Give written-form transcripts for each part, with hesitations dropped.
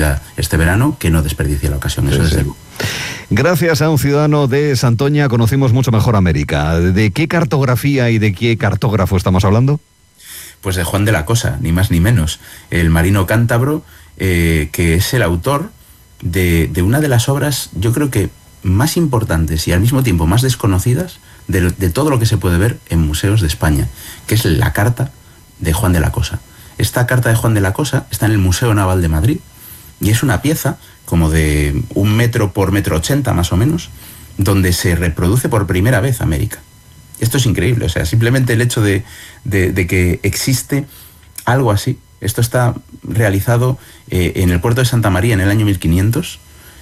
oportunidad este verano, que no desperdicie la ocasión, eso desde luego. Gracias a un ciudadano de Santoña conocimos mucho mejor América. ¿De qué cartografía y de qué cartógrafo estamos hablando? Pues de Juan de la Cosa, ni más ni menos, el marino cántabro, que es el autor de una de las obras, yo creo que más importantes y al mismo tiempo más desconocidas de todo lo que se puede ver en museos de España, que es la carta de Juan de la Cosa. Esta carta de Juan de la Cosa está en el Museo Naval de Madrid y es una pieza como de 1 metro por 1,80 m más o menos, donde se reproduce por primera vez América. Esto es increíble, o sea, simplemente el hecho de que existe algo así. Esto está realizado en el puerto de Santa María en el año 1500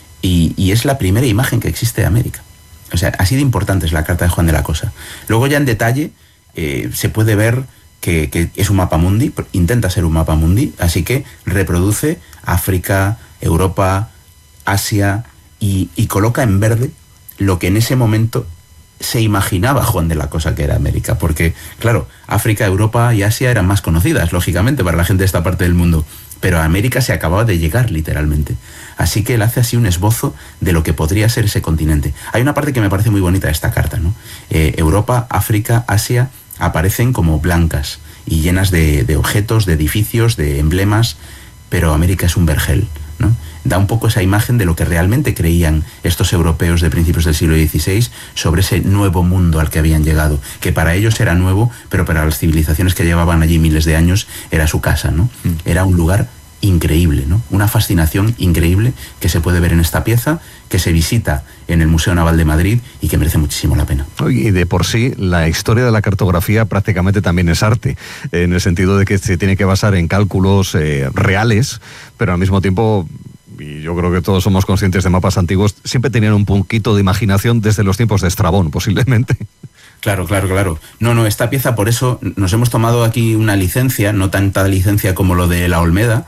y es la primera imagen que existe de América. O sea, así de importante es la carta de Juan de la Cosa. Luego ya en detalle se puede ver que es un mapa mundi, intenta ser un mapa mundi, así que reproduce África, Europa, Asia y coloca en verde lo que en ese momento se imaginaba Juan de la Cosa que era América, porque claro, África, Europa y Asia eran más conocidas, lógicamente, para la gente de esta parte del mundo, pero a América se acababa de llegar literalmente. Así que él hace así un esbozo de lo que podría ser ese continente. Hay una parte que me parece muy bonita de esta carta, ¿no? Europa, África, Asia aparecen como blancas y llenas de objetos, de edificios, de emblemas, pero América es un vergel, ¿no? Da un poco esa imagen de lo que realmente creían estos europeos de principios del siglo XVI sobre ese nuevo mundo al que habían llegado, que para ellos era nuevo, pero para las civilizaciones que llevaban allí miles de años era su casa, ¿no? Era un lugar increíble, ¿no? Una fascinación increíble que se puede ver en esta pieza, que se visita en el Museo Naval de Madrid y que merece muchísimo la pena. Y de por sí, la historia de la cartografía prácticamente también es arte, en el sentido de que se tiene que basar en cálculos reales, pero al mismo tiempo, y yo creo que todos somos conscientes de mapas antiguos, siempre tenían un poquito de imaginación desde los tiempos de Estrabón, posiblemente. Claro. No, esta pieza, por eso nos hemos tomado aquí una licencia, no tanta licencia como lo de la Olmeda,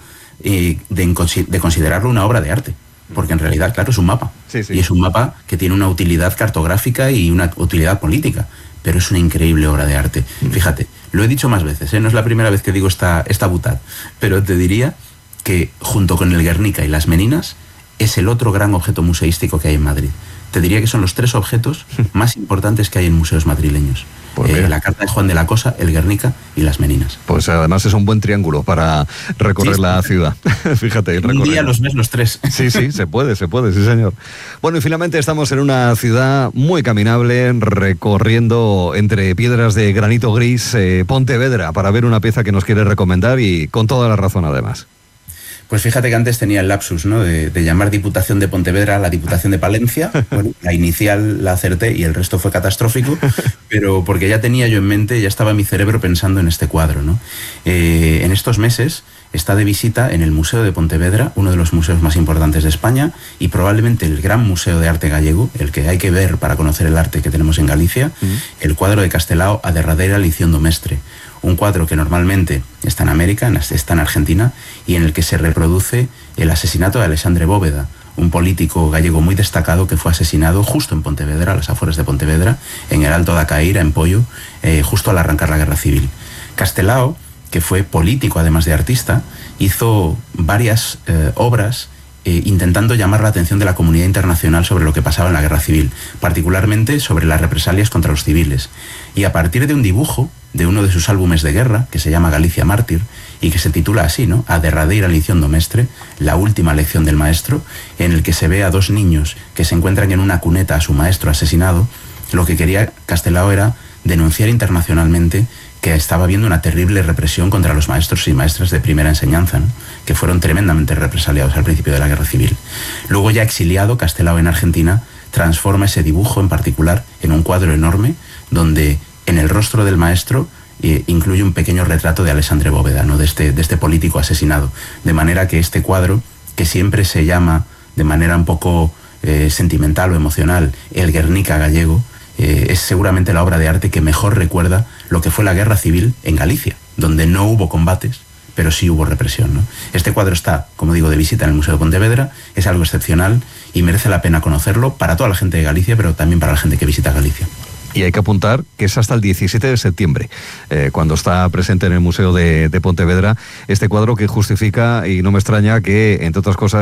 de considerarlo una obra de arte. Porque en realidad, claro, es un mapa. Sí. Y es un mapa que tiene una utilidad cartográfica y una utilidad política. Pero es una increíble obra de arte. Fíjate, lo he dicho más veces, no es la primera vez que digo esta butad, pero te diría que junto con el Guernica y las Meninas es el otro gran objeto museístico que hay en Madrid. Te diría que son los 3 objetos más importantes que hay en museos madrileños. Pues la carta de Juan de la Cosa, el Guernica y las Meninas. Pues además es un buen triángulo para recorrer la ciudad. Fíjate, un día los ves los 3. Sí, se puede, sí señor. Bueno, y finalmente estamos en una ciudad muy caminable, recorriendo entre piedras de granito gris Pontevedra, para ver una pieza que nos quiere recomendar y con toda la razón además. Pues fíjate que antes tenía el lapsus, ¿no? de llamar Diputación de Pontevedra a la Diputación de Palencia. Bueno, la inicial la acerté y el resto fue catastrófico, pero porque ya tenía yo en mente, ya estaba mi cerebro pensando en este cuadro, ¿no? En estos meses está de visita en el Museo de Pontevedra, uno de los museos más importantes de España y probablemente el gran museo de arte gallego, el que hay que ver para conocer el arte que tenemos en Galicia, el cuadro de Castelao A derradera lición do mestre. Un cuadro que normalmente está en América, está en Argentina, y en el que se reproduce el asesinato de Alexandre Bóveda, un político gallego muy destacado que fue asesinado justo en Pontevedra, a las afueras de Pontevedra, en el Alto da Caíra, en Pollo, justo al arrancar la Guerra Civil. Castelao, que fue político además de artista, hizo varias obras intentando llamar la atención de la comunidad internacional sobre lo que pasaba en la Guerra Civil, particularmente sobre las represalias contra los civiles. Y a partir de un dibujo de uno de sus álbumes de guerra, que se llama Galicia Mártir, y que se titula así, ¿no? A derradeira lición do mestre, la última lección del maestro, en el que se ve a 2 niños que se encuentran en una cuneta a su maestro asesinado. Lo que quería Castelao era denunciar internacionalmente que estaba habiendo una terrible represión contra los maestros y maestras de primera enseñanza, ¿no? Que fueron tremendamente represaliados al principio de la Guerra Civil. Luego, ya exiliado, Castelao en Argentina transforma ese dibujo en particular en un cuadro enorme donde en el rostro del maestro incluye un pequeño retrato de Alexandre Bóveda, ¿no? de este político asesinado. De manera que este cuadro, que siempre se llama de manera un poco sentimental o emocional el Guernica gallego, es seguramente la obra de arte que mejor recuerda lo que fue la Guerra Civil en Galicia, donde no hubo combates, pero sí hubo represión, ¿no? Este cuadro está, como digo, de visita en el Museo de Pontevedra, es algo excepcional y merece la pena conocerlo para toda la gente de Galicia, pero también para la gente que visita Galicia. Y hay que apuntar que es hasta el 17 de septiembre, cuando está presente en el Museo de Pontevedra, este cuadro que justifica, y no me extraña que, entre otras cosas,